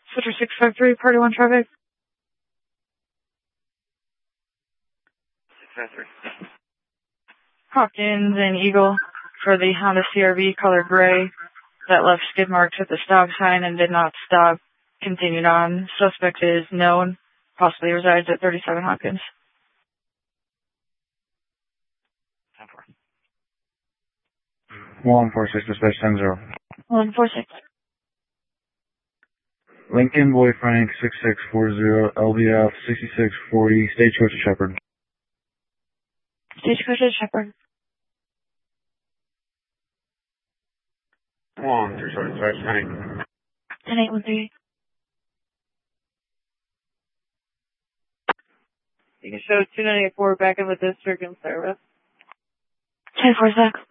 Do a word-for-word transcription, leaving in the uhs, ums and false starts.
Switcher six five three, Party one traffic. six five three. Hopkins and Eagle for the Honda C R V color gray that left skid marks at the stop sign and did not stop. Continued on. Suspect is known. Possibly resides at thirty-seven Hopkins. ten four. one four six, dispatch ten zero. one four six. Lincoln Boy Frank six six four zero, L B F sixty-six forty, Stagecoach to Shepherd. Stagecoach to Shepherd. one three sorry, sorry, ten eight. ten eight one three. You can show two nine eight four back in the district in service. ten four six.